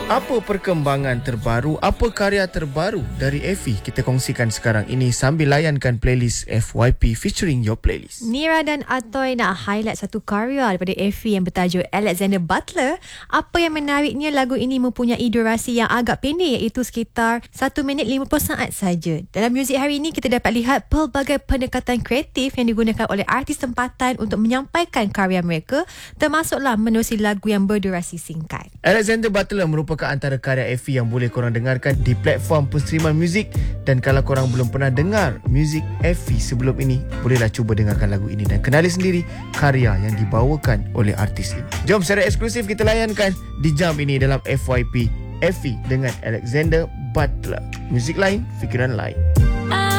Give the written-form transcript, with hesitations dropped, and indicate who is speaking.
Speaker 1: Apa perkembangan terbaru, apa karya terbaru dari Effie kita kongsikan sekarang ini sambil layankan playlist FYP featuring Your Playlist.
Speaker 2: Nira dan Atoy nak highlight satu karya daripada Effie yang bertajuk Alexander Butler. Apa yang menariknya, lagu ini mempunyai durasi yang agak pendek, iaitu sekitar 1 minit 50 saat saja. Dalam muzik hari ini kita dapat lihat pelbagai pendekatan kreatif yang digunakan oleh artis tempatan untuk menyampaikan karya mereka, termasuklah menerusi lagu yang berdurasi singkat.
Speaker 1: Alexander Butler merupakan antara karya Effie yang boleh korang dengarkan di platform penstreaman muzik. Dan kalau korang belum pernah dengar muzik Effie sebelum ini, bolehlah cuba dengarkan lagu ini dan kenali sendiri karya yang dibawakan oleh artis ini. Jom secara eksklusif kita layankan di jam ini dalam FYP Effie dengan Alexander Butler. Muzik lain, fikiran lain.